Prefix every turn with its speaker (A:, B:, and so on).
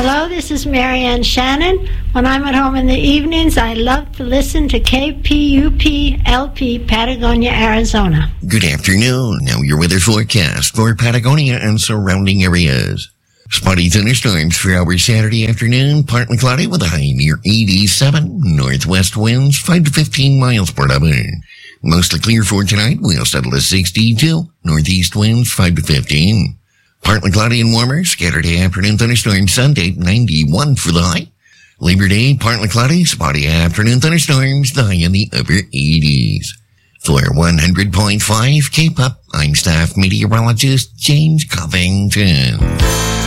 A: Hello, this is Marianne Shannon. When I'm at home in the evenings, I love to listen to KPUP-LP, Patagonia, Arizona.
B: Good afternoon. Now your weather forecast for Patagonia and surrounding areas. Spotty thunderstorms for our Saturday afternoon. Partly cloudy with a high near 87. Northwest winds 5 to 15 miles per hour. Mostly clear for tonight. We'll settle at 62. Northeast winds 5 to 15. Partly cloudy and warmer. Scattered afternoon thunderstorms Sunday 91 for the high. Labor Day partly cloudy. Spotty afternoon thunderstorms. The high in the upper 80s. For 100.5 K-Pop, I'm staff meteorologist James Covington.